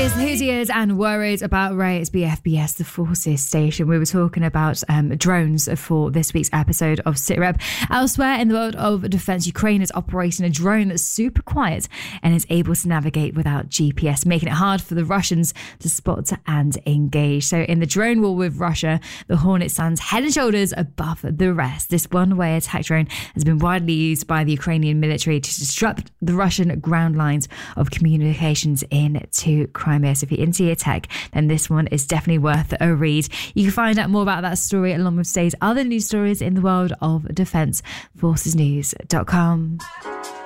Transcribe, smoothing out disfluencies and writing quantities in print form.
Enthusiasts and worried about Rate's BFBS, the Forces station. We were talking about drones for this week's episode of SitRep. Elsewhere in the world of defence, Ukraine is operating a drone that's super quiet and is able to navigate without GPS, making it hard for the Russians to spot and engage. So in the drone war with Russia, the Hornet stands head and shoulders above the rest. This one-way attack drone has been widely used by the Ukrainian military to disrupt the Russian ground lines of communications into Crimea. So if you're into your tech, then this one is definitely worth a read. You can find out more about that story along with today's other news stories in the world of defence, forcesnews.com.